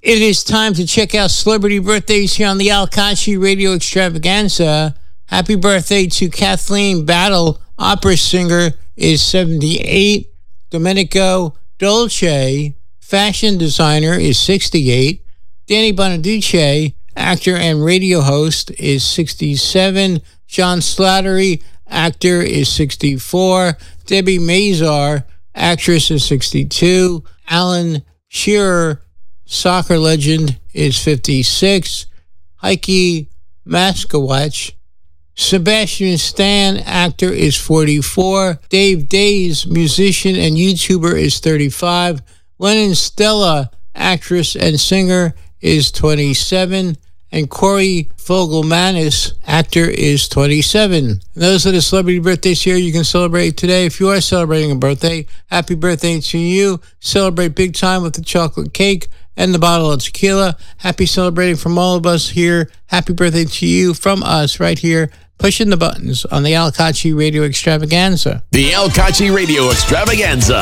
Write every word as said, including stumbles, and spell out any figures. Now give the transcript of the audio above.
It is time to check out celebrity birthdays here on the Al Kachi Radio Extravaganza. Happy birthday to Kathleen Battle, opera singer, is seventy-eight. Domenico Dolce, fashion designer, is sixty-eight. Danny Bonaduce, actor and radio host, is sixty-seven. John Slattery, actor, is sixty-four. Debbie Mazar, actress, is sixty-two. Alan Shearer, soccer legend, is fifty-six. Heike Maskowitz, Sebastian Stan, actor, is forty-four. Dave Days, musician and YouTuber, is thirty-five. Lennon Stella, actress and singer, is twenty-seven. And Corey Fogelmanis, actor, is twenty-seven. And those are the celebrity birthdays here you can celebrate today. If you are celebrating a birthday, happy birthday to you. Celebrate big time with the chocolate cake and the bottle of tequila. Happy celebrating from all of us here. Happy birthday to you from us right here, pushing the buttons on the Al Kachi Radio Extravaganza. The Al Kachi Radio Extravaganza.